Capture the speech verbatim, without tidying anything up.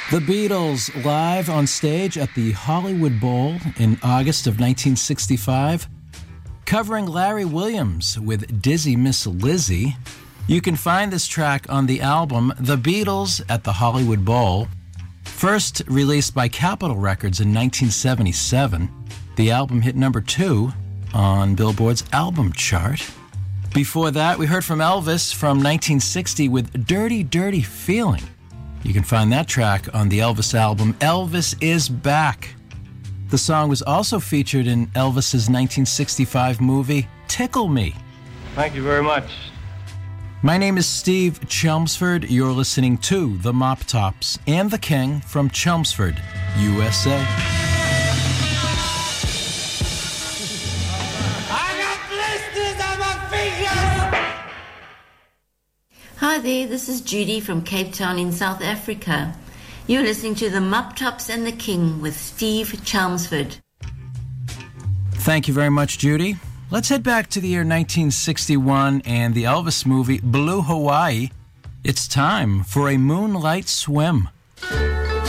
The Beatles live on stage at the Hollywood Bowl in August of nineteen sixty-five, covering Larry Williams with Dizzy Miss Lizzie. You can find this track on the album The Beatles at the Hollywood Bowl, first released by Capitol Records in nineteen seventy-seven. The album hit number two on Billboard's album chart. Before that, we heard from Elvis from nineteen sixty with Dirty Dirty Feeling. You can find that track on the Elvis album Elvis Is Back. The song was also featured in Elvis's nineteen sixty-five movie Tickle Me. Thank you very much. My name is Steve Chelmsford. You're listening to The Mop Tops and The King from Chelmsford, U S A. Hi there, this is Judy from Cape Town in South Africa. You're listening to The Mop Tops and the King with Steve Chelmsford. Thank you very much, Judy. Let's head back to the year nineteen sixty-one and the Elvis movie Blue Hawaii. It's time for a moonlight swim.